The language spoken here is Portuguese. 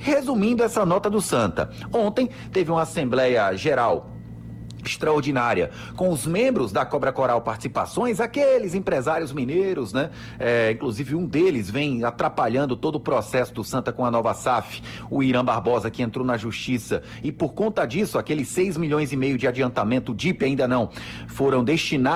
Resumindo essa nota do Santa, ontem teve uma Assembleia Geral extraordinária, com os membros da Cobra Coral Participações, aqueles empresários mineiros, né? Inclusive um deles vem atrapalhando todo o processo do Santa com a nova SAF, o Irã Barbosa, que entrou na justiça, e por conta disso, aqueles 6,5 milhões de adiantamento, DIP ainda não, foram destinados